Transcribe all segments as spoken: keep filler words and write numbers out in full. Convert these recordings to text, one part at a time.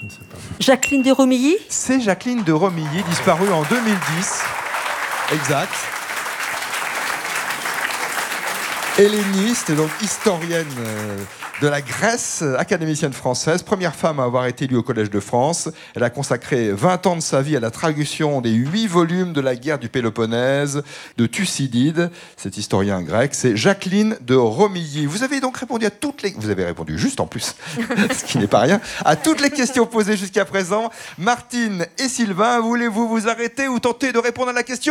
ne sais pas. Jacqueline de Romilly. C'est Jacqueline de Romilly, disparue en deux mille dix. Exact. Helléniste, donc historienne de la Grèce, académicienne française, première femme à avoir été élue au Collège de France. Elle a consacré vingt ans de sa vie à la traduction des huit volumes de la guerre du Péloponnèse de Thucydide. Cet historien grec, c'est Jacqueline de Romilly. Vous avez donc répondu à toutes les... Vous avez répondu juste en plus, ce qui n'est pas rien, à toutes les questions posées jusqu'à présent. Martine et Sylvain, voulez-vous vous arrêter ou tenter de répondre à la question ?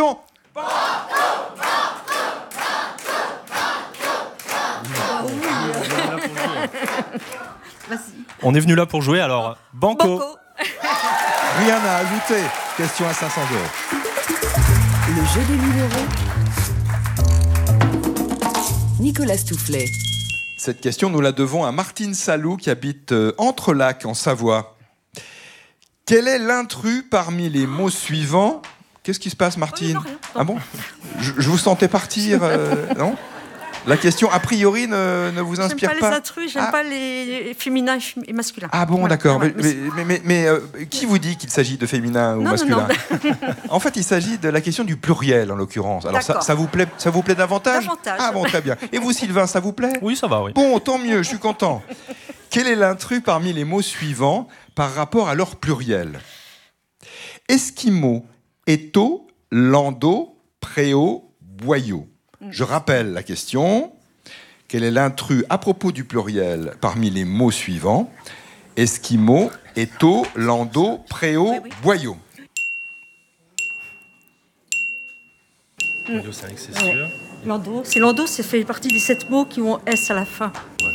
On est venu là pour jouer, alors banco. Banco. Rien à ajouter. Question à cinq cents euros. Le jeu des mille euros. Nicolas Stoufflet. Cette question, nous la devons à Martine Salou qui habite euh, Entrelacs en Savoie. Quel est l'intrus parmi les mots suivants ? Qu'est-ce qui se passe, Martine ? Oh, non, rien. Ah bon ? je, je vous sentais partir, euh, non ? La question, a priori, ne, ne vous inspire J'aime pas. pas les intrus, j'aime ah. pas les féminins et masculins. Ah bon, Voilà. d'accord. Voilà. Mais, mais, mais, mais, mais, euh, qui vous dit qu'il s'agit de féminin ou Non, masculin ? non, non. En fait, il s'agit de la question du pluriel, en l'occurrence. Alors, ça, D'accord. ça vous plaît, ça vous plaît davantage ? Davantage. Ah bon, très bien. Et vous, Sylvain, ça vous plaît ? Oui, ça va, oui. Bon, tant mieux, je suis content. Quel est l'intrus parmi les mots suivants par rapport à leur pluriel ? Esquimau, étau, landau, préau, boyau. Je rappelle la question. Quel est l'intrus à propos du pluriel parmi les mots suivants ? Esquimau, étau, landau, préau, Oui, oui. boyau. Boyau, c'est vrai que c'est sûr. Landau. C'est Landau, ça fait partie des sept mots qui ont S à la fin.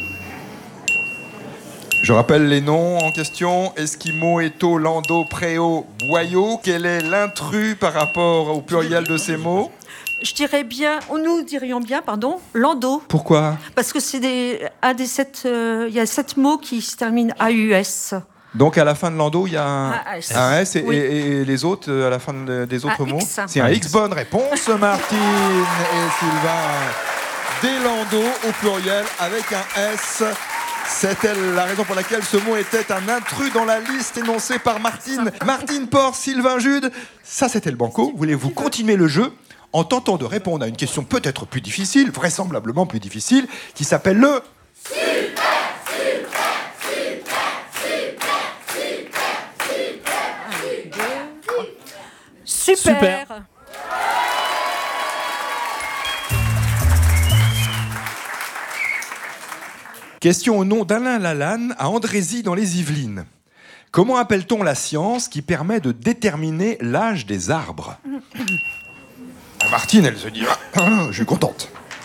Je rappelle les noms en question. Esquimau, étau, landau, préau, boyau. Quel est l'intrus par rapport au pluriel de ces mots ? Je dirais bien, ou nous dirions bien, pardon, Landau. Pourquoi ? Parce que c'est des, un des sept, euh, il y a sept mots qui se terminent A U S. Donc à la fin de landau, il y a un, Un S. un S et, Oui. et- et les autres, euh, à la fin de- des autres Un mots X. c'est un Un X. X. Bonne réponse, Martine et Sylvain. Des landaux au pluriel avec un S. C'était la raison pour laquelle ce mot était un intrus dans la liste énoncée par Martine. Martine Porce, Sylvain Jude. Ça, c'était le banco. Voulez-vous continuer le jeu en tentant de répondre à une question peut-être plus difficile, vraisemblablement plus difficile, qui s'appelle le... Super. Super. Question au nom d'Alain Lalanne à Andrézy dans les Yvelines. Comment appelle-t-on la science qui permet de déterminer l'âge des arbres ? Martine, elle se dit ah, « Je suis contente ».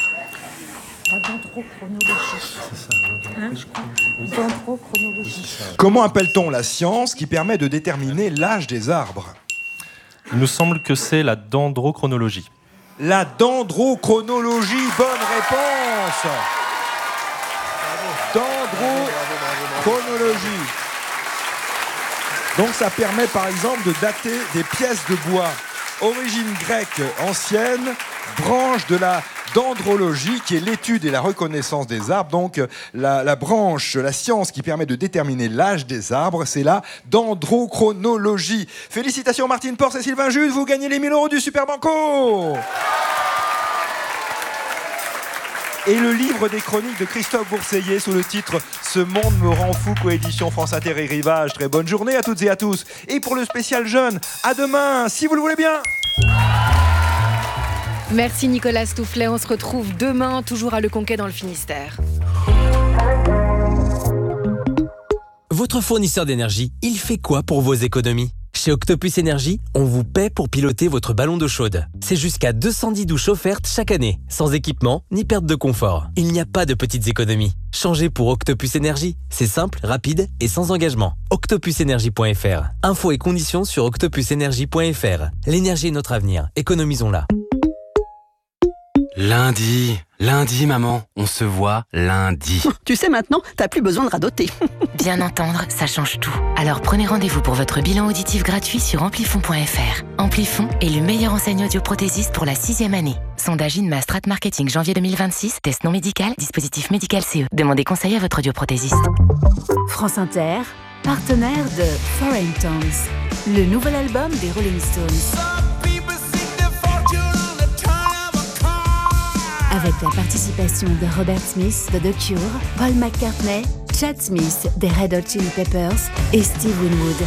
Comment appelle-t-on la science qui permet de déterminer l'âge des arbres ? Il nous semble que c'est la dendrochronologie. La dendrochronologie, bonne réponse. Dendrochronologie. Donc ça permet par exemple de dater des pièces de bois. Origine grecque ancienne, branche de la dendrologie qui est l'étude et la reconnaissance des arbres. Donc la, la branche, la science qui permet de déterminer l'âge des arbres, c'est la dendrochronologie. Félicitations Martine Porce et Sylvain Jude, vous gagnez les mille euros du Super Banco. Et le livre des chroniques de Christophe Bourseillet sous le titre « Ce monde me rend fou » coédition France Inter et Rivage. Très bonne journée à toutes et à tous. Et pour le spécial jeune, à demain, si vous le voulez bien. Merci Nicolas Stoufflet, on se retrouve demain, toujours à Le Conquet dans le Finistère. Votre fournisseur d'énergie, il fait quoi pour vos économies ? Chez Octopus Énergie, on vous paie pour piloter votre ballon d'eau chaude. C'est jusqu'à deux cent dix douches offertes chaque année, sans équipement ni perte de confort. Il n'y a pas de petites économies. Changez pour Octopus Énergie. C'est simple, rapide et sans engagement. octopus énergie point f r. Infos et conditions sur octopus énergie point f r. L'énergie est notre avenir. Économisons-la. Lundi, lundi maman, on se voit lundi. Tu sais maintenant, t'as plus besoin de radoter. Bien entendre, ça change tout. Alors prenez rendez-vous pour votre bilan auditif gratuit sur amplifon point f r. Amplifon est le meilleur enseigne audioprothésiste pour la sixième année. Sondage Inma Strat Marketing janvier deux mille vingt-six, test non médical, dispositif médical C E. Demandez conseil à votre audioprothésiste. France Inter, partenaire de Foreign Tongues, le nouvel album des Rolling Stones. Avec la participation de Robert Smith de The Cure, Paul McCartney, Chad Smith des Red Hot Chili Peppers et Steve Winwood.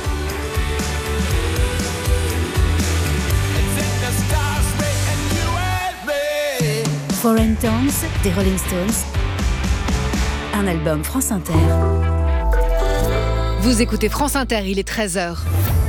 Foreign Tongues des Rolling Stones, un album France Inter. Vous écoutez France Inter, il est treize heures.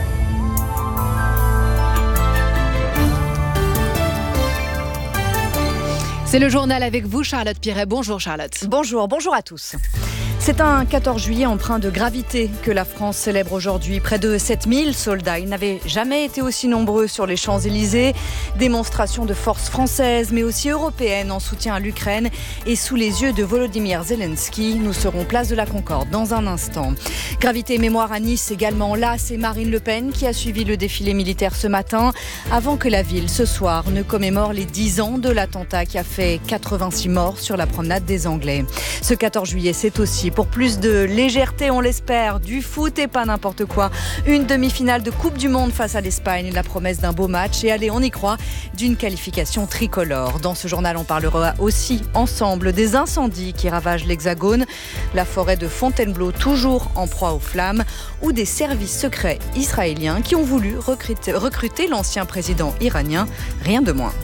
C'est le journal avec vous, Charlotte Piret. Bonjour Charlotte. Bonjour, bonjour à tous. C'est un quatorze juillet empreint de gravité que la France célèbre aujourd'hui. Près de sept mille soldats. Ils n'avaient jamais été aussi nombreux sur les Champs-Élysées. Démonstration de force française, mais aussi européenne en soutien à l'Ukraine. Et sous les yeux de Volodymyr Zelensky, nous serons place de la Concorde dans un instant. Gravité et mémoire à Nice également. Là, c'est Marine Le Pen qui a suivi le défilé militaire ce matin, avant que la ville, ce soir, ne commémore les dix ans de l'attentat qui a fait quatre-vingt-six morts sur la promenade des Anglais. Ce quatorze juillet, c'est aussi pour plus de légèreté, on l'espère, du foot et pas n'importe quoi. Une demi-finale de Coupe du Monde face à l'Espagne, la promesse d'un beau match et allez, on y croit, d'une qualification tricolore. Dans ce journal, on parlera aussi ensemble des incendies qui ravagent l'Hexagone, la forêt de Fontainebleau toujours en proie aux flammes ou des services secrets israéliens qui ont voulu recruter, recruter l'ancien président iranien, rien de moins.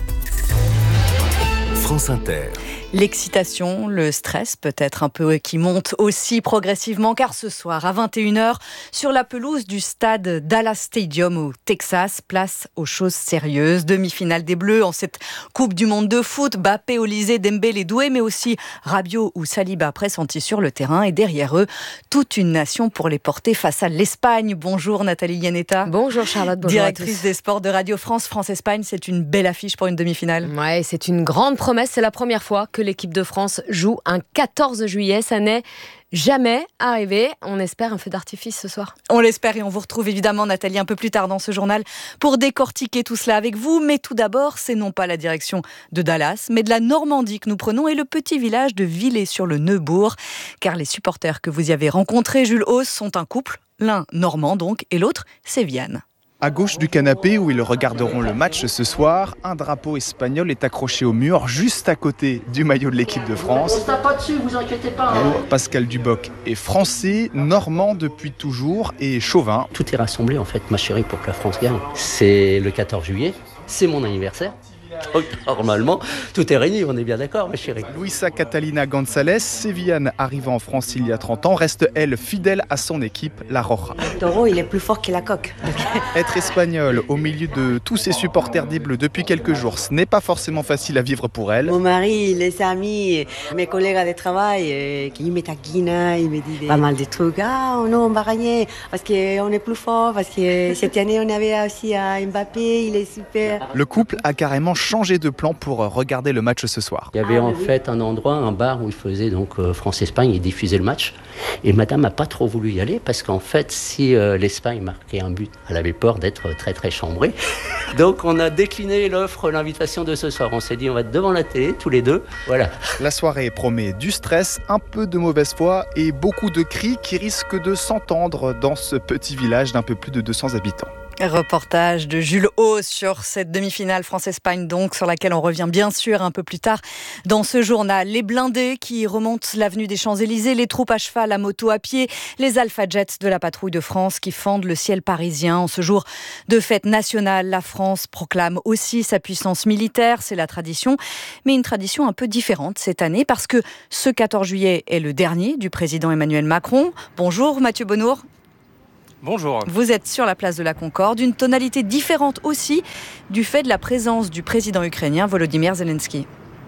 France Inter. L'excitation, le stress peut-être un peu qui monte aussi progressivement car ce soir à vingt et une heures sur la pelouse du stade Dallas Stadium au Texas, place aux choses sérieuses. Demi-finale des Bleus en cette Coupe du Monde de foot. Mbappé, Olysée, Dembélé, Doué mais aussi Rabiot ou Saliba pressentis sur le terrain et derrière eux toute une nation pour les porter face à l'Espagne. Bonjour Nathalie Yanetta. Bonjour Charlotte, bonjour directrice des sports de Radio France. France-Espagne, c'est une belle affiche pour une demi-finale. Ouais, c'est une grande promesse, c'est la première fois que l'équipe de France joue un quatorze juillet. Ça n'est jamais arrivé. On espère un feu d'artifice ce soir. On l'espère et on vous retrouve évidemment, Nathalie, un peu plus tard dans ce journal pour décortiquer tout cela avec vous. Mais tout d'abord, c'est non pas la direction de Dallas, mais de la Normandie que nous prenons et le petit village de Villers-sur-le-Neubourg. Car les supporters que vous y avez rencontrés, Jules Hauss, sont un couple. L'un normand donc et l'autre séviane. À gauche du canapé où ils regarderont le match ce soir, un drapeau espagnol est accroché au mur juste à côté du maillot de l'équipe de France. On ne tape pas dessus, vous inquiétez pas. Hein. Pascal Duboc est français, normand depuis toujours et chauvin. Tout est rassemblé en fait, ma chérie, pour que la France gagne. C'est le quatorze juillet, c'est mon anniversaire. Donc, normalement, tout est réuni, on est bien d'accord, ma chérie. Luisa Catalina González, sévillane arrivée en France il y a trente ans, reste, elle, fidèle à son équipe, la Roja. Le taureau, il est plus fort que la coque. Être espagnole au milieu de tous ces supporters des Bleus depuis quelques jours, ce n'est pas forcément facile à vivre pour elle. Mon mari, les amis, mes collègues de travail, qui me taquinent, ils me disent pas mal de trucs. Ah, non, on va gagner parce qu'on est plus fort, parce que cette année, on avait aussi Mbappé, il est super. Le couple a carrément changé de plan pour regarder le match ce soir. Il y avait en fait un endroit, un bar où ils faisaient donc euh, France-Espagne, ils diffusaient le match. Et madame n'a pas trop voulu y aller parce qu'en fait, si euh, l'Espagne marquait un but, elle avait peur d'être très très chambrée. Donc on a décliné l'offre, l'invitation de ce soir. On s'est dit on va être devant la télé tous les deux. Voilà. La soirée promet du stress, un peu de mauvaise foi et beaucoup de cris qui risquent de s'entendre dans ce petit village d'un peu plus de deux cents habitants. Reportage de Jules Hauss sur cette demi-finale France-Espagne, donc, sur laquelle on revient bien sûr un peu plus tard dans ce journal. Les blindés qui remontent l'avenue des Champs-Élysées, les troupes à cheval, à moto, à pied, les Alpha Jets de la patrouille de France qui fendent le ciel parisien. En ce jour de fête nationale, la France proclame aussi sa puissance militaire, c'est la tradition, mais une tradition un peu différente cette année parce que ce quatorze juillet est le dernier du président Emmanuel Macron. Bonjour Mathieu Bonnour. Bonjour. Vous êtes sur la place de la Concorde, une tonalité différente aussi du fait de la présence du président ukrainien Volodymyr Zelensky.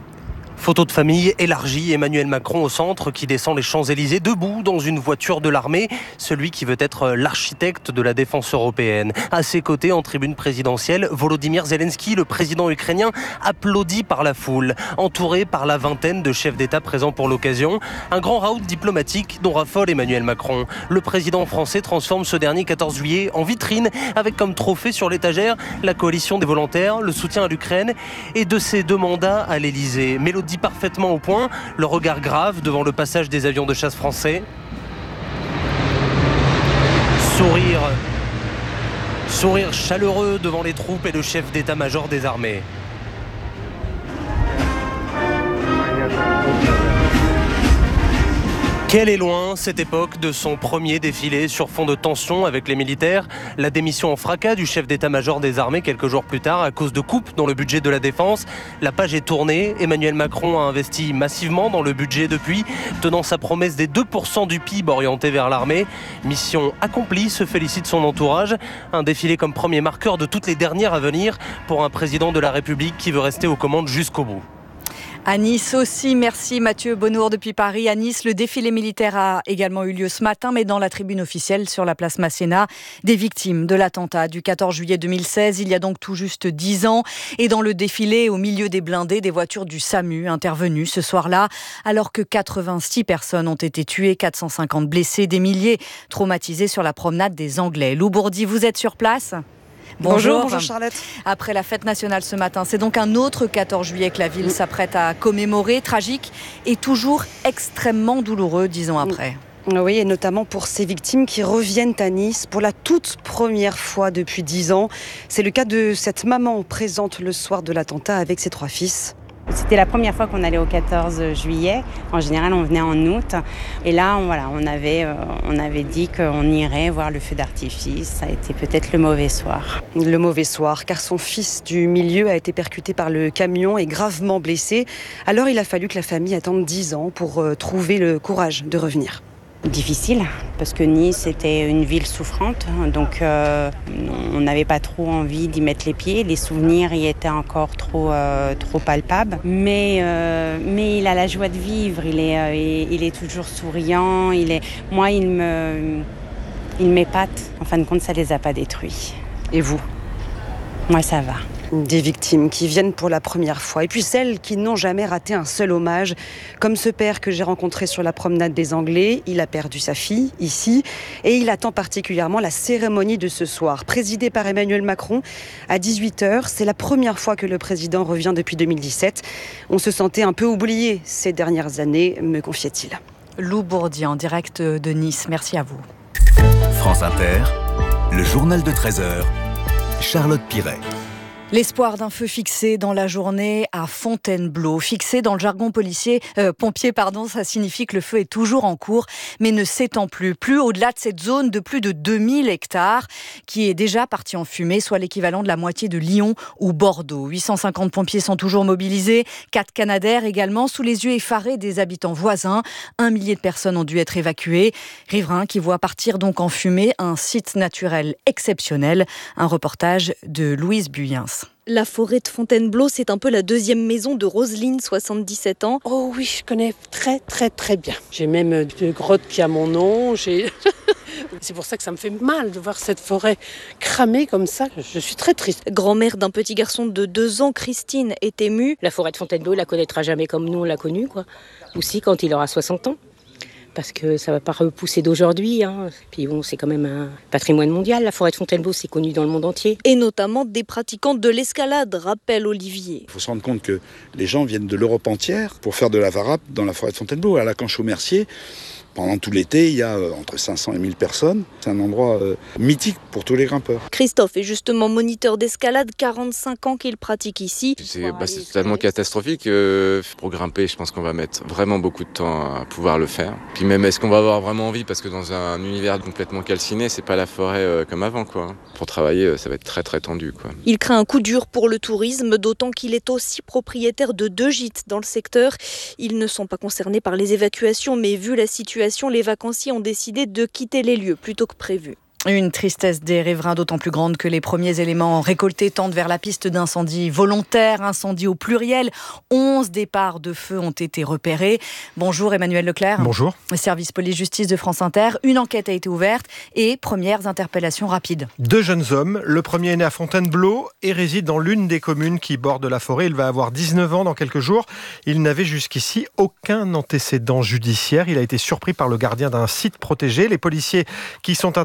Photo de famille élargie, Emmanuel Macron au centre qui descend les Champs-Élysées debout dans une voiture de l'armée, celui qui veut être l'architecte de la défense européenne. À ses côtés, en tribune présidentielle, Volodymyr Zelensky, le président ukrainien, applaudi par la foule, entouré par la vingtaine de chefs d'État présents pour l'occasion. Un grand raout diplomatique dont raffole Emmanuel Macron. Le président français transforme ce dernier quatorze juillet en vitrine avec comme trophée sur l'étagère la coalition des volontaires, le soutien à l'Ukraine et de ses deux mandats à l'Élysée. Mélodie parfaitement au point, le regard grave devant le passage des avions de chasse français. Sourire. Sourire chaleureux devant les troupes et le chef d'état-major des armées. Quelle est loin cette époque de son premier défilé sur fond de tension avec les militaires. La démission en fracas du chef d'état-major des armées quelques jours plus tard à cause de coupes dans le budget de la défense. La page est tournée. Emmanuel Macron a investi massivement dans le budget depuis, tenant sa promesse des deux pour cent du P I B orienté vers l'armée. Mission accomplie, se félicite son entourage. Un défilé comme premier marqueur de toutes les dernières à venir pour un président de la République qui veut rester aux commandes jusqu'au bout. À Nice aussi, merci Mathieu Bonnour depuis Paris. À Nice, le défilé militaire a également eu lieu ce matin, mais dans la tribune officielle sur la place Masséna, des victimes de l'attentat du quatorze juillet deux mille seize, il y a donc tout juste dix ans. Et dans le défilé, au milieu des blindés, des voitures du SAMU intervenues ce soir-là, alors que quatre-vingt-six personnes ont été tuées, quatre cent cinquante blessés, des milliers traumatisés sur la promenade des Anglais. Lou Bourdi, vous êtes sur place ? Bonjour, bonjour Charlotte. Après la fête nationale ce matin, c'est donc un autre quatorze juillet que la ville s'apprête à commémorer, tragique et toujours extrêmement douloureux, dix ans après. Oui, et notamment pour ces victimes qui reviennent à Nice pour la toute première fois depuis dix ans. C'est le cas de cette maman présente le soir de l'attentat avec ses trois fils. C'était la première fois qu'on allait au quatorze juillet. En général, on venait en août. Et là, on, voilà, on, avait, euh, on avait dit qu'on irait voir le feu d'artifice. Ça a été peut-être le mauvais soir. Le mauvais soir, car son fils du milieu a été percuté par le camion et gravement blessé. Alors, il a fallu que la famille attende dix ans pour euh, trouver le courage de revenir. Difficile, parce que Nice était une ville souffrante, donc euh, on n'avait pas trop envie d'y mettre les pieds. Les souvenirs y étaient encore trop, euh, trop palpables. Mais, euh, mais il a la joie de vivre, il est, euh, il est toujours souriant. Il est... Moi, il me, il m'épate. En fin de compte, ça ne les a pas détruits. Et vous ? Moi, ça va. Des victimes qui viennent pour la première fois. Et puis celles qui n'ont jamais raté un seul hommage. Comme ce père que j'ai rencontré sur la promenade des Anglais. Il a perdu sa fille, ici. Et il attend particulièrement la cérémonie de ce soir. Présidée par Emmanuel Macron à dix-huit heures. C'est la première fois que le président revient depuis deux mille dix-sept. On se sentait un peu oublié ces dernières années, me confiait-il. Lou Bourdi en direct de Nice. Merci à vous. France Inter, le journal de treize heures. Charlotte Piret. L'espoir d'un feu fixé dans la journée à Fontainebleau. Fixé dans le jargon policier, euh, pompier, pardon, ça signifie que le feu est toujours en cours, mais ne s'étend plus. Plus au-delà de cette zone de plus de deux mille hectares, qui est déjà partie en fumée, soit l'équivalent de la moitié de Lyon ou Bordeaux. huit cent cinquante pompiers sont toujours mobilisés, quatre Canadair également, sous les yeux effarés des habitants voisins. Un millier de personnes ont dû être évacuées. Riverains qui voient partir donc en fumée un site naturel exceptionnel. Un reportage de Louise Buyens. La forêt de Fontainebleau, c'est un peu la deuxième maison de Roselyne, soixante-dix-sept ans. Oh oui, je connais très très très bien. J'ai même une grotte qui a mon nom. J'ai... C'est pour ça que ça me fait mal de voir cette forêt cramée comme ça. Je suis très triste. Grand-mère d'un petit garçon de deux ans, Christine, est émue. La forêt de Fontainebleau, il la connaîtra jamais comme nous on l'a connue, quoi. Aussi quand il aura soixante ans. Parce que ça ne va pas repousser d'aujourd'hui. Hein. Puis bon, c'est quand même un patrimoine mondial. La forêt de Fontainebleau, c'est connu dans le monde entier. Et notamment des pratiquants de l'escalade, rappelle Olivier. Il faut se rendre compte que les gens viennent de l'Europe entière pour faire de la varap dans la forêt de Fontainebleau. À la Canche-au-Mercier, pendant tout l'été, il y a entre cinq cents et mille personnes. C'est un endroit euh, mythique pour tous les grimpeurs. Christophe est justement moniteur d'escalade, quarante-cinq ans qu'il pratique ici. C'est, bah, c'est totalement catastrophique. Euh, pour grimper, je pense qu'on va mettre vraiment beaucoup de temps à pouvoir le faire. Puis même, est-ce qu'on va avoir vraiment envie ? Parce que dans un univers complètement calciné, c'est pas la forêt euh, comme avant, quoi. Pour travailler, ça va être très très tendu, quoi. Il craint un coup dur pour le tourisme, d'autant qu'il est aussi propriétaire de deux gîtes dans le secteur. Ils ne sont pas concernés par les évacuations, mais vu la situation, les vacanciers ont décidé de quitter les lieux plutôt que prévu. Une tristesse des riverains d'autant plus grande que les premiers éléments récoltés tendent vers la piste d'incendie volontaire, incendie au pluriel. onze départs de feu ont été repérés. Bonjour Emmanuel Leclerc. Bonjour. Service police-justice de France Inter. Une enquête a été ouverte et premières interpellations rapides. Deux jeunes hommes. Le premier est né à Fontainebleau et réside dans l'une des communes qui bordent la forêt. Il va avoir dix-neuf ans dans quelques jours. Il n'avait jusqu'ici aucun antécédent judiciaire. Il a été surpris par le gardien d'un site protégé. Les policiers qui sont intervenus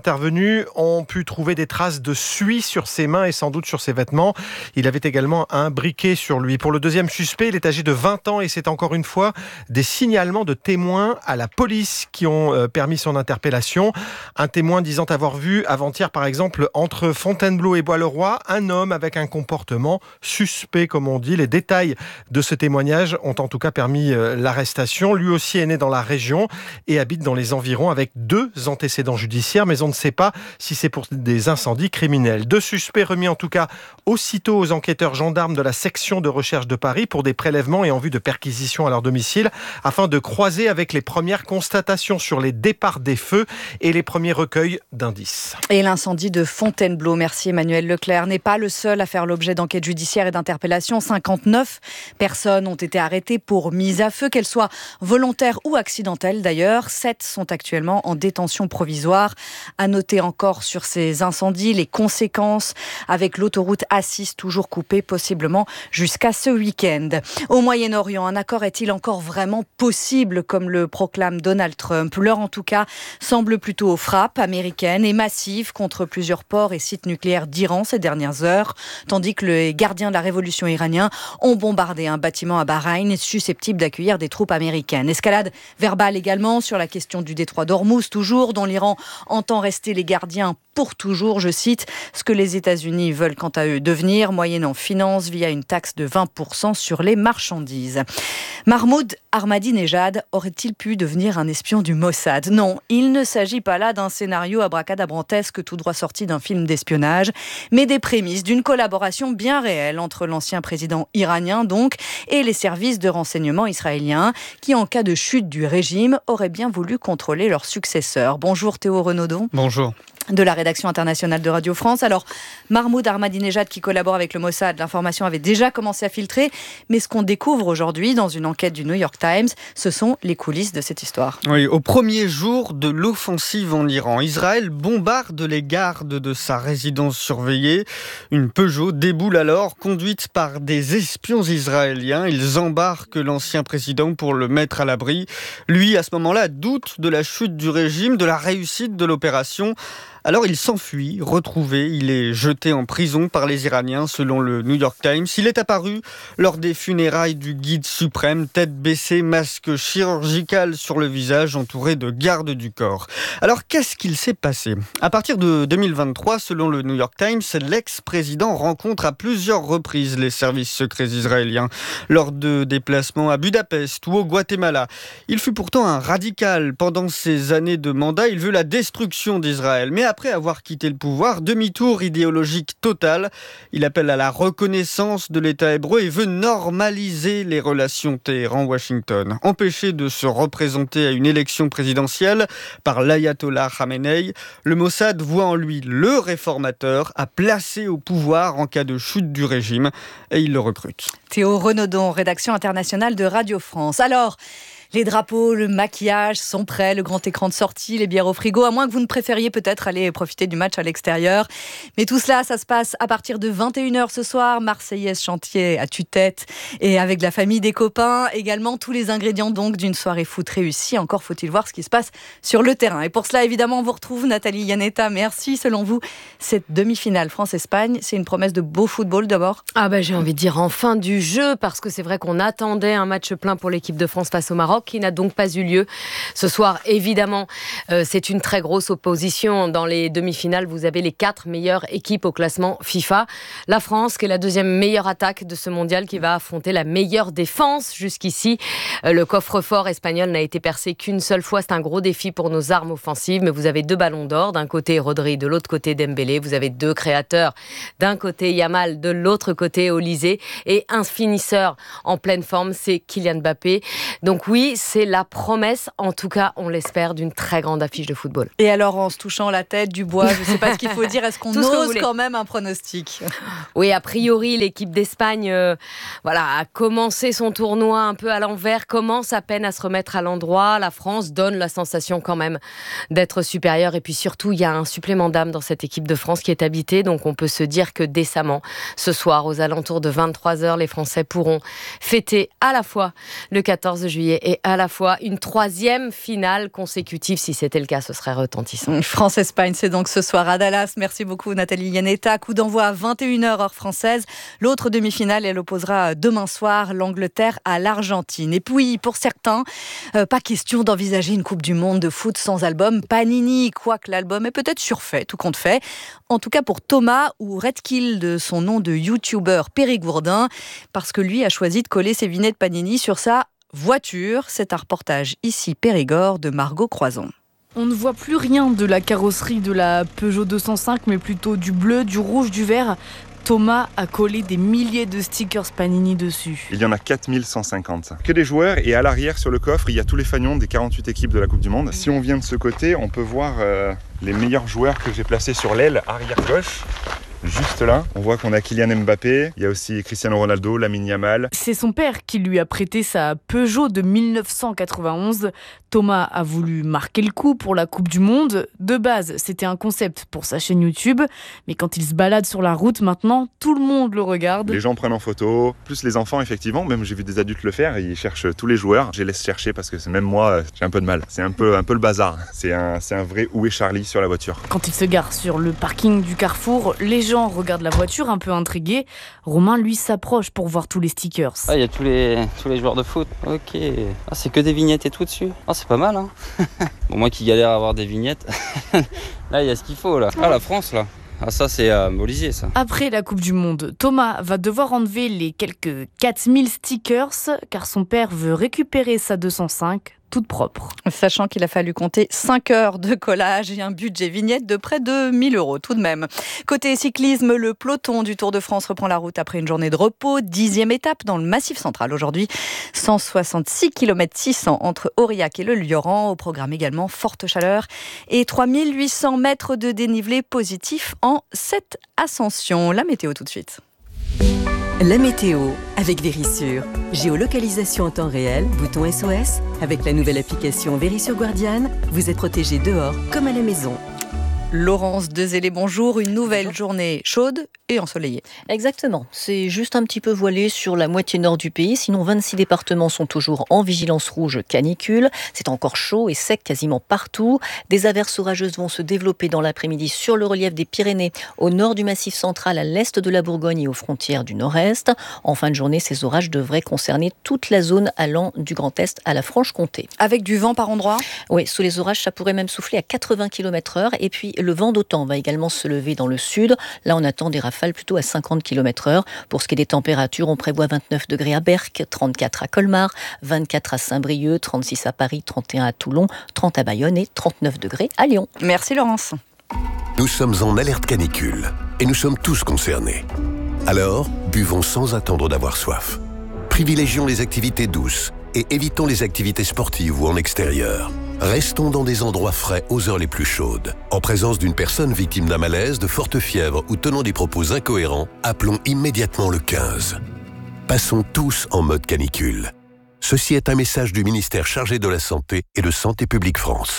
détenus ont pu trouver des traces de suie sur ses mains et sans doute sur ses vêtements. Il avait également un briquet sur lui. Pour le deuxième suspect, il est âgé de vingt ans et c'est encore une fois des signalements de témoins à la police qui ont euh, permis son interpellation. Un témoin disant avoir vu avant-hier, par exemple, entre Fontainebleau et Bois-le-Roi, un homme avec un comportement suspect, comme on dit. Les détails de ce témoignage ont en tout cas permis euh, l'arrestation. Lui aussi est né dans la région et habite dans les environs avec deux antécédents judiciaires, mais on ne sait pas si c'est pour des incendies criminels. Deux suspects remis en tout cas aussitôt aux enquêteurs gendarmes de la section de recherche de Paris pour des prélèvements et en vue de perquisitions à leur domicile, afin de croiser avec les premières constatations sur les départs des feux et les premiers recueils d'indices. Et l'incendie de Fontainebleau, merci Emmanuel Leclerc, n'est pas le seul à faire l'objet d'enquêtes judiciaires et d'interpellations. cinquante-neuf personnes ont été arrêtées pour mise à feu, qu'elles soient volontaires ou accidentelles d'ailleurs. Sept sont actuellement en détention provisoire. À noter encore sur ces incendies les conséquences avec l'autoroute A six toujours coupée possiblement jusqu'à ce week-end. Au Moyen-Orient, un accord est-il encore vraiment possible comme le proclame Donald Trump? L'heure en tout cas semble plutôt aux frappes américaines et massives contre plusieurs ports et sites nucléaires d'Iran ces dernières heures, tandis que les gardiens de la révolution iraniens ont bombardé un bâtiment à Bahreïn susceptible d'accueillir des troupes américaines. Escalade verbale également sur la question du détroit d'Ormuz, toujours, dont l'Iran entend rester les gardiens pour toujours, je cite, ce que les États-Unis veulent quant à eux devenir, moyennant finance via une taxe de vingt pour cent sur les marchandises. Mahmoud Ahmadinejad aurait-il pu devenir un espion du Mossad? Non, il ne s'agit pas là d'un scénario abracadabrantesque tout droit sorti d'un film d'espionnage, mais des prémices d'une collaboration bien réelle entre l'ancien président iranien donc et les services de renseignement israéliens qui, en cas de chute du régime, auraient bien voulu contrôler leur successeur. Bonjour Théo Renaudon. Bonjour. De la rédaction internationale de Radio France. Alors, Mahmoud Ahmadinejad qui collabore avec le Mossad, l'information avait déjà commencé à filtrer, mais ce qu'on découvre aujourd'hui dans une enquête du New York Times, ce sont les coulisses de cette histoire. Oui, au premier jour de l'offensive en Iran, Israël bombarde les gardes de sa résidence surveillée. Une Peugeot déboule alors, conduite par des espions israéliens. Ils embarquent l'ancien président pour le mettre à l'abri. Lui, à ce moment-là, doute de la chute du régime, de la réussite de l'opération. Alors il s'enfuit, retrouvé, il est jeté en prison par les Iraniens selon le New York Times. Il est apparu lors des funérailles du guide suprême, tête baissée, masque chirurgical sur le visage, entouré de gardes du corps. Alors qu'est-ce qu'il s'est passé? À partir de deux mille vingt-trois, selon le New York Times, l'ex-président rencontre à plusieurs reprises les services secrets israéliens lors de déplacements à Budapest ou au Guatemala. Il fut pourtant un radical. Pendant ses années de mandat, il veut la destruction d'Israël. Mais après avoir quitté le pouvoir, demi-tour idéologique total. Il appelle à la reconnaissance de l'État hébreu et veut normaliser les relations Téhéran-Washington. Empêché de se représenter à une élection présidentielle par l'ayatollah Khamenei, le Mossad voit en lui le réformateur à placer au pouvoir en cas de chute du régime et il le recrute. Théo Renaudon, rédaction internationale de Radio France. Alors, les drapeaux, le maquillage sont prêts, le grand écran de sortie, les bières au frigo, à moins que vous ne préfériez peut-être aller profiter du match à l'extérieur. Mais tout cela, ça se passe à partir de vingt et une heures ce soir. Marseillaise chantier à tue-tête et avec la famille, des copains. Également tous les ingrédients donc d'une soirée foot réussie. Encore faut-il voir ce qui se passe sur le terrain. Et pour cela, évidemment, on vous retrouve Nathalie Yanetta. Merci. Selon vous, cette demi-finale France-Espagne, c'est une promesse de beau football d'abord? Ah bah j'ai envie de dire enfin du jeu, parce que c'est vrai qu'on attendait un match plein pour l'équipe de France face au Maroc, qui n'a donc pas eu lieu ce soir. Évidemment, euh, c'est une très grosse opposition. Dans les demi-finales, vous avez les quatre meilleures équipes au classement FIFA. La France, qui est la deuxième meilleure attaque de ce mondial, qui va affronter la meilleure défense jusqu'ici. Euh, le coffre-fort espagnol n'a été percé qu'une seule fois. C'est un gros défi pour nos armes offensives. Mais vous avez deux ballons d'or. D'un côté, Rodri, de l'autre côté, Dembélé. Vous avez deux créateurs. D'un côté, Yamal, de l'autre côté, Olysée. Et un finisseur en pleine forme, c'est Kylian Mbappé. Donc oui, c'est la promesse, en tout cas, on l'espère, d'une très grande affiche de football. Et alors, en se touchant la tête, du bois, je ne sais pas ce qu'il faut dire, est-ce qu'on ose quand même un pronostic? Oui, a priori, l'équipe d'Espagne euh, voilà, a commencé son tournoi un peu à l'envers, commence à peine à se remettre à l'endroit. La France donne la sensation quand même d'être supérieure. Et puis surtout, il y a un supplément d'âme dans cette équipe de France qui est habitée. Donc on peut se dire que décemment, ce soir, aux alentours de vingt-trois heures, les Français pourront fêter à la fois le quatorze juillet et et à la fois une troisième finale consécutive. Si c'était le cas, ce serait retentissant. France-Espagne, c'est donc ce soir à Dallas. Merci beaucoup Nathalie Yanetta. Coup d'envoi à vingt et une heures heure française. L'autre demi-finale, elle opposera demain soir l'Angleterre à l'Argentine. Et puis, pour certains, euh, pas question d'envisager une Coupe du Monde de foot sans album Panini, quoique l'album est peut-être surfait, tout compte fait. En tout cas pour Thomas, ou Redkill de son nom de youtubeur périgourdin, parce que lui a choisi de coller ses vignettes Panini sur sa voiture. C'est un reportage ici Périgord de Margot Croison. On ne voit plus rien de la carrosserie de la Peugeot deux cent cinq, mais plutôt du bleu, du rouge, du vert. Thomas a collé des milliers de stickers Panini dessus. Il y en a quatre mille cent cinquante. Que des joueurs, et à l'arrière sur le coffre, il y a tous les fanions des quarante-huit équipes de la Coupe du Monde. Si on vient de ce côté, on peut voir euh, les meilleurs joueurs que j'ai placés sur l'aile arrière gauche. Juste là, on voit qu'on a Kylian Mbappé, il y a aussi Cristiano Ronaldo, Lamine Yamal. C'est son père qui lui a prêté sa Peugeot de mille neuf cent quatre-vingt-onze. Thomas a voulu marquer le coup pour la Coupe du Monde. De base, c'était un concept pour sa chaîne YouTube, mais quand il se balade sur la route maintenant, tout le monde le regarde. Les gens prennent en photo, plus les enfants effectivement, même j'ai vu des adultes le faire, ils cherchent tous les joueurs. Je les laisse chercher parce que même moi, j'ai un peu de mal. C'est un peu, un peu le bazar. C'est un, c'est un vrai où est Charlie sur la voiture. Quand il se gare sur le parking du Carrefour, les gens regardent la voiture un peu intrigués. Romain, lui, s'approche pour voir tous les stickers. Ah, il y a tous les, tous les joueurs de foot. Ok. Ah, c'est que des vignettes et tout dessus. Ah, c'est pas mal, hein. Bon, moi qui galère à avoir des vignettes, là, il y a ce qu'il faut, là. Ah, la France, là. Ah, ça, c'est à Molisier, ça. Après la Coupe du Monde, Thomas va devoir enlever les quelques quatre mille stickers, car son père veut récupérer sa deux cent cinq toute propre. Sachant qu'il a fallu compter cinq heures de collage et un budget vignette de près de mille euros tout de même. Côté cyclisme, le peloton du Tour de France reprend la route après une journée de repos. Dixième étape dans le Massif central aujourd'hui. cent soixante-six kilomètres six cents entre Aurillac et le Lioran. Au programme également forte chaleur et trois mille huit cents mètres de dénivelé positif en sept ascensions. La météo tout de suite. La météo avec Vérissure. Géolocalisation en temps réel, bouton S O S. Avec la nouvelle application Vérissure Guardian, vous êtes protégé dehors comme à la maison. Laurence Dezélé, bonjour. Une nouvelle bonjour. Journée chaude et ensoleillée. Exactement. C'est juste un petit peu voilé sur la moitié nord du pays. Sinon, vingt-six départements sont toujours en vigilance rouge canicule. C'est encore chaud et sec quasiment partout. Des averses orageuses vont se développer dans l'après-midi sur le relief des Pyrénées, au nord du Massif central, à l'est de la Bourgogne et aux frontières du nord-est. En fin de journée, ces orages devraient concerner toute la zone allant du Grand Est à la Franche-Comté. Avec du vent par endroits ? Oui, sous les orages, ça pourrait même souffler à quatre-vingts kilomètres heure. Et puis, le vent d'OTAN va également se lever dans le sud. Là, on attend des rafales plutôt à cinquante kilomètres heure. Pour ce qui est des températures, on prévoit vingt-neuf degrés à Berck, trente-quatre à Colmar, vingt-quatre à Saint-Brieuc, trente-six à Paris, trente et un à Toulon, trente à Bayonne et trente-neuf degrés à Lyon. Merci Laurence. Nous sommes en alerte canicule et nous sommes tous concernés. Alors, buvons sans attendre d'avoir soif. Privilégions les activités douces et évitons les activités sportives ou en extérieur. Restons dans des endroits frais aux heures les plus chaudes. En présence d'une personne victime d'un malaise, de forte fièvre ou tenant des propos incohérents, appelons immédiatement le quinze. Passons tous en mode canicule. Ceci est un message du ministère chargé de la Santé et de Santé publique France.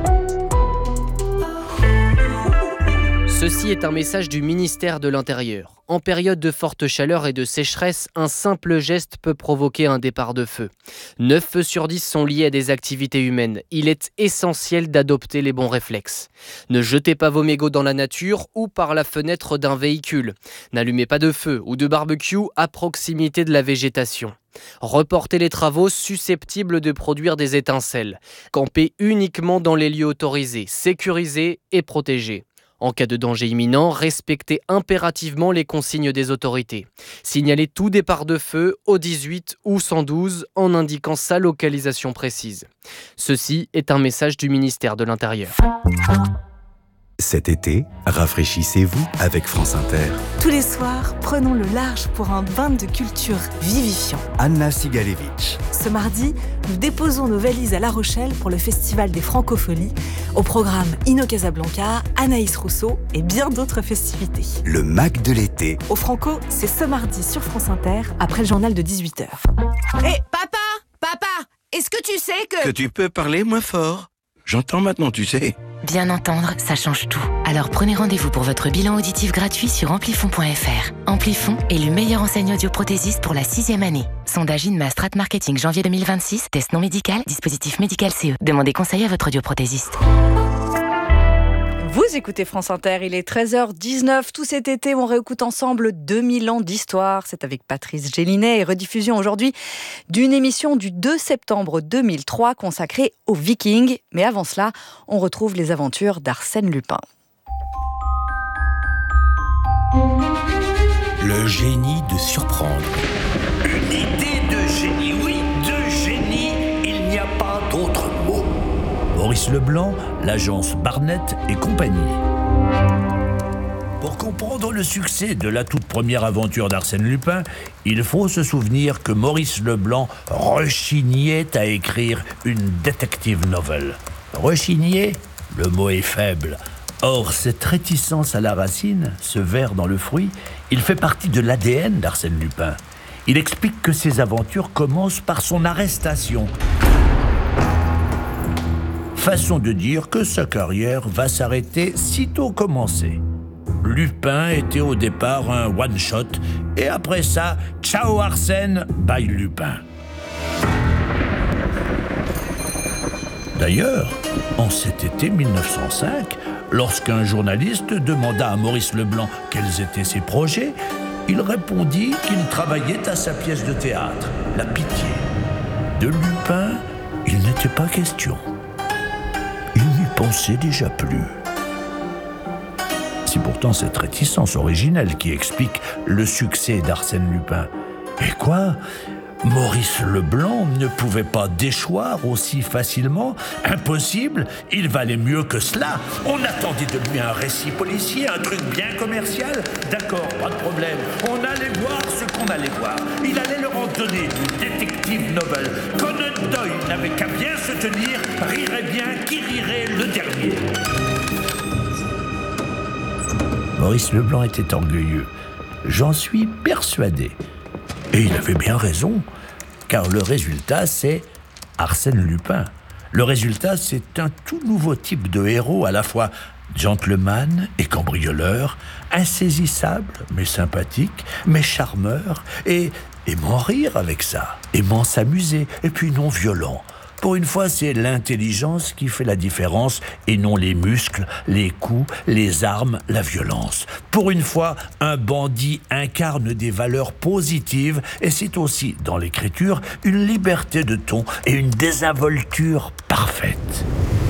Ceci est un message du ministère de l'Intérieur. En période de forte chaleur et de sécheresse, un simple geste peut provoquer un départ de feu. neuf feux sur dix sont liés à des activités humaines. Il est essentiel d'adopter les bons réflexes. Ne jetez pas vos mégots dans la nature ou par la fenêtre d'un véhicule. N'allumez pas de feu ou de barbecue à proximité de la végétation. Reportez les travaux susceptibles de produire des étincelles. Campez uniquement dans les lieux autorisés, sécurisés et protégés. En cas de danger imminent, respectez impérativement les consignes des autorités. Signalez tout départ de feu au dix-huit ou cent douze en indiquant sa localisation précise. Ceci est un message du ministère de l'Intérieur. Cet été, rafraîchissez-vous avec France Inter. Tous les soirs, prenons le large pour un bain de culture vivifiant. Anna Sigalevitch. Ce mardi, nous déposons nos valises à La Rochelle pour le Festival des Francopholies. Au programme Inno Casablanca, Anaïs Rousseau et bien d'autres festivités. Le Mac de l'été. Au Franco, c'est ce mardi sur France Inter, après le journal de dix-huit heures. Hé, hey, papa Papa Est-ce que tu sais que... Que tu peux parler moins fort. J'entends maintenant, tu sais. Bien entendre, ça change tout. Alors prenez rendez-vous pour votre bilan auditif gratuit sur amplifon point f r. Amplifon, élu meilleure enseigne audioprothésiste pour la sixième année. Sondage INMA Strat Marketing janvier deux mille vingt-six, test non médical, dispositif médical C E. Demandez conseil à votre audioprothésiste. Vous écoutez France Inter, il est treize heures dix-neuf. Tout cet été, on réécoute ensemble deux mille ans d'histoire. C'est avec Patrice Gélinet et rediffusion aujourd'hui d'une émission du deux septembre deux mille trois consacrée aux Vikings. Mais avant cela, on retrouve les aventures d'Arsène Lupin. Le génie de surprendre. Une idée de génie, oui, de génie, il n'y a pas d'autre mot. Maurice Leblanc, l'agence Barnett et compagnie. Pour comprendre le succès de la toute première aventure d'Arsène Lupin, il faut se souvenir que Maurice Leblanc rechignait à écrire une detective novel. Rechigner, le mot est faible. Or, cette réticence à la racine, ce ver dans le fruit, il fait partie de l'A D N d'Arsène Lupin. Il explique que ses aventures commencent par son arrestation. Façon de dire que sa carrière va s'arrêter sitôt commencée. Lupin était au départ un one-shot, et après ça, ciao Arsène, bye Lupin. D'ailleurs, en cet été mille neuf cent cinq, lorsqu'un journaliste demanda à Maurice Leblanc quels étaient ses projets, il répondit qu'il travaillait à sa pièce de théâtre, La Pitié. De Lupin, il n'était pas question. Il n'y pensait déjà plus. C'est pourtant cette réticence originelle qui explique le succès d'Arsène Lupin. Et quoi ? Maurice Leblanc ne pouvait pas déchoir aussi facilement. Impossible, il valait mieux que cela. On attendait de lui un récit policier, un truc bien commercial. D'accord, pas de problème. On allait voir ce qu'on allait voir. Il allait leur en donner une détective novel. Conan Doyle n'avait qu'à bien se tenir, rirait bien, qui rirait le dernier. Maurice Leblanc était orgueilleux. J'en suis persuadé. Et il avait bien raison, car le résultat, c'est Arsène Lupin. Le résultat, c'est un tout nouveau type de héros, à la fois gentleman et cambrioleur, insaisissable mais sympathique, mais charmeur, et aimant rire avec ça, aimant s'amuser, et puis non violent. Pour une fois, c'est l'intelligence qui fait la différence et non les muscles, les coups, les armes, la violence. Pour une fois, un bandit incarne des valeurs positives et c'est aussi, dans l'écriture, une liberté de ton et une désinvolture parfaite.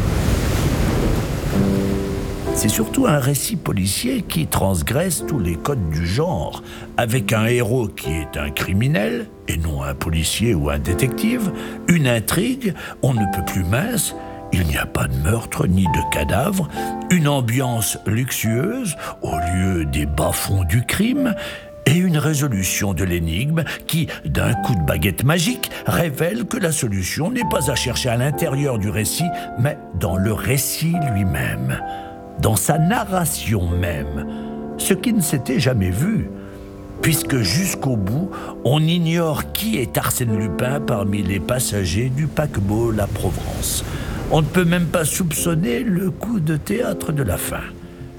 C'est surtout un récit policier qui transgresse tous les codes du genre, avec un héros qui est un criminel, et non un policier ou un détective, une intrigue, on ne peut plus mince, il n'y a pas de meurtre ni de cadavre, une ambiance luxueuse au lieu des bas-fonds du crime, et une résolution de l'énigme qui, d'un coup de baguette magique, révèle que la solution n'est pas à chercher à l'intérieur du récit, mais dans le récit lui-même. Dans sa narration même, ce qui ne s'était jamais vu, puisque jusqu'au bout, on ignore qui est Arsène Lupin parmi les passagers du paquebot La Provence. On ne peut même pas soupçonner le coup de théâtre de la fin.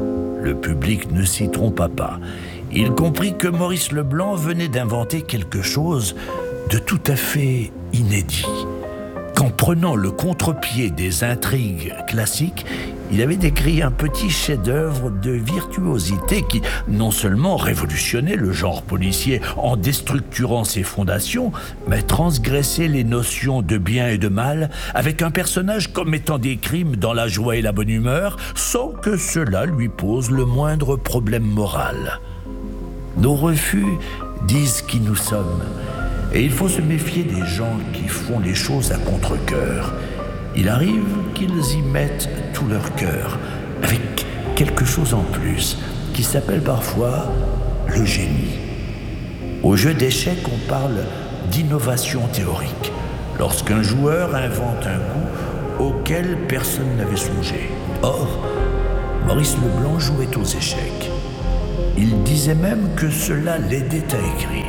Le public ne s'y trompa pas. Il comprit que Maurice Leblanc venait d'inventer quelque chose de tout à fait inédit. Qu'en prenant le contre-pied des intrigues classiques, il avait écrit un petit chef-d'œuvre de virtuosité qui non seulement révolutionnait le genre policier en déstructurant ses fondations, mais transgressait les notions de bien et de mal avec un personnage commettant des crimes dans la joie et la bonne humeur, sans que cela lui pose le moindre problème moral. Nos refus disent qui nous sommes. Et il faut se méfier des gens qui font les choses à contre-cœur. Il arrive qu'ils y mettent tout leur cœur, avec quelque chose en plus, qui s'appelle parfois le génie. Au jeu d'échecs, on parle d'innovation théorique, lorsqu'un joueur invente un coup auquel personne n'avait songé. Or, Maurice Leblanc jouait aux échecs. Il disait même que cela l'aidait à écrire.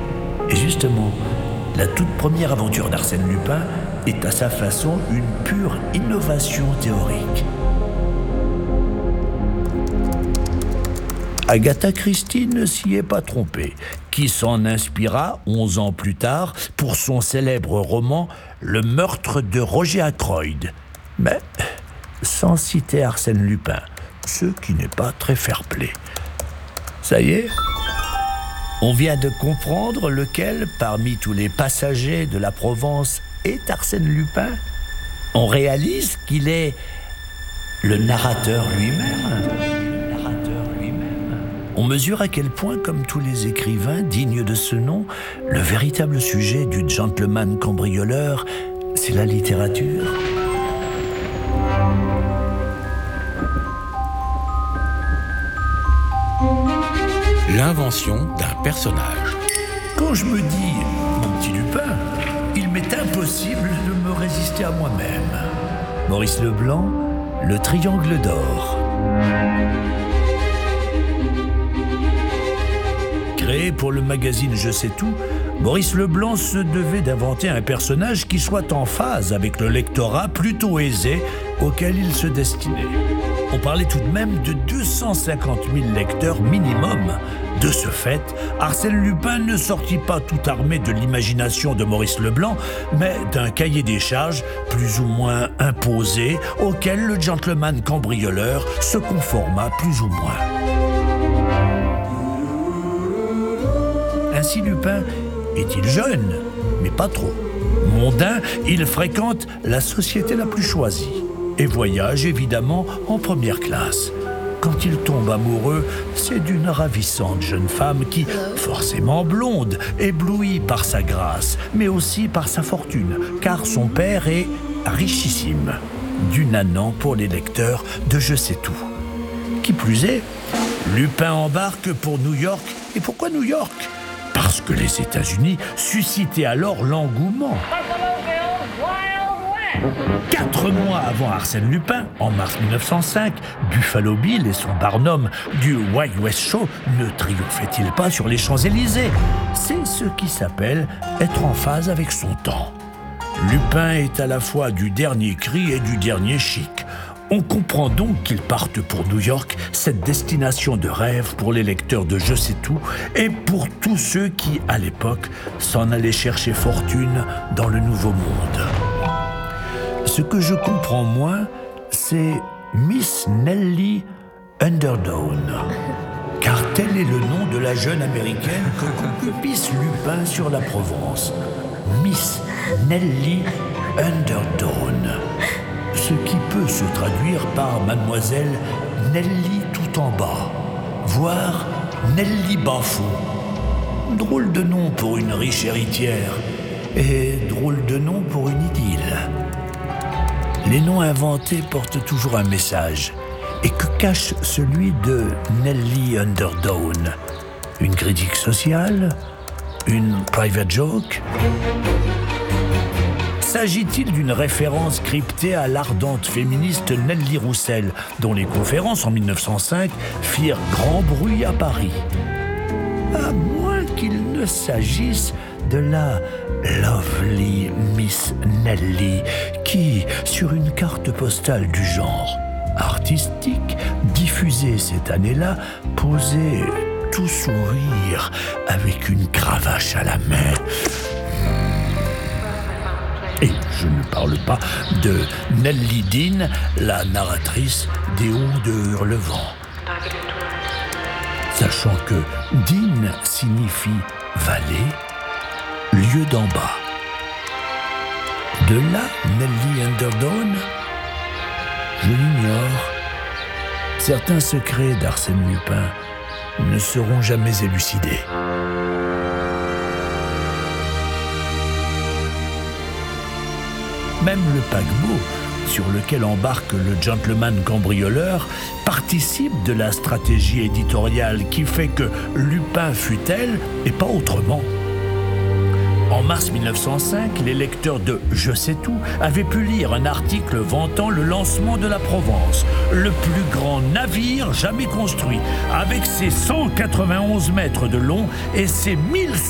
Et justement, la toute première aventure d'Arsène Lupin est à sa façon une pure innovation théorique. Agatha Christie ne s'y est pas trompée, qui s'en inspira onze ans plus tard pour son célèbre roman « Le meurtre de Roger Ackroyd ». Mais sans citer Arsène Lupin, ce qui n'est pas très fair-play. Ça y est, on vient de comprendre lequel, parmi tous les passagers de la Provence, est Arsène Lupin. On réalise qu'il est le narrateur lui-même. Le narrateur lui-même. On mesure à quel point, comme tous les écrivains dignes de ce nom, le véritable sujet du gentleman cambrioleur, c'est la littérature. L'invention d'un personnage. Quand je me dis « mon petit Lupin », il m'est impossible de me résister à moi-même. Maurice Leblanc, Le Triangle d'Or. Créé pour le magazine Je sais tout, Maurice Leblanc se devait d'inventer un personnage qui soit en phase avec le lectorat plutôt aisé auquel il se destinait. On parlait tout de même de deux cent cinquante mille lecteurs minimum. De ce fait, Arsène Lupin ne sortit pas tout armé de l'imagination de Maurice Leblanc, mais d'un cahier des charges plus ou moins imposé, auquel le gentleman cambrioleur se conforma plus ou moins. Ainsi Lupin est-il jeune, mais pas trop. Mondain, il fréquente la société la plus choisie et voyage évidemment en première classe. Quand il tombe amoureux, c'est d'une ravissante jeune femme qui, forcément blonde, éblouie par sa grâce, mais aussi par sa fortune, car son père est richissime. Du nanan pour les lecteurs de Je sais tout. Qui plus est, Lupin embarque pour New York. Et pourquoi New York ? Parce que les États-Unis suscitaient alors l'engouement. Quatre mois avant Arsène Lupin, en mars mille neuf cent cinq, Buffalo Bill et son Barnum du Wild West Show ne triomphaient-ils pas sur les Champs-Élysées ? C'est ce qui s'appelle être en phase avec son temps. Lupin est à la fois du dernier cri et du dernier chic. On comprend donc qu'il parte pour New York, cette destination de rêve pour les lecteurs de Je sais tout et pour tous ceux qui, à l'époque, s'en allaient chercher fortune dans le Nouveau Monde. Ce que je comprends moins, c'est Miss Nellie Underdown. Car tel est le nom de la jeune américaine que concupisse Lupin sur la Provence. Miss Nellie Underdown. Ce qui peut se traduire par Mademoiselle Nellie tout en bas, voire Nellie Bafou. Drôle de nom pour une riche héritière et drôle de nom pour une idylle. Les noms inventés portent toujours un message. Et que cache celui de Nellie Underdown ? Une critique sociale ? Une private joke ? S'agit-il d'une référence cryptée à l'ardente féministe Nelly Roussel, dont les conférences en mille neuf cent cinq firent grand bruit à Paris ? À moins qu'il ne s'agisse de la lovely Miss Nelly, qui, sur une carte postale du genre artistique, diffusée cette année-là, posait tout sourire avec une cravache à la main. Et je ne parle pas de Nelly Dean, la narratrice des Hauts de Hurlevent. Sachant que Dean signifie vallée, lieu d'en bas. De là, Nellie Underdown, je l'ignore. Certains secrets d'Arsène Lupin ne seront jamais élucidés. Même le paquebot sur lequel embarque le gentleman cambrioleur participe de la stratégie éditoriale qui fait que Lupin fut elle et pas autrement. En mars mille neuf cent cinq, les lecteurs de Je sais tout avaient pu lire un article vantant le lancement de la Provence, le plus grand navire jamais construit, avec ses cent quatre-vingt-onze mètres de long et ses mille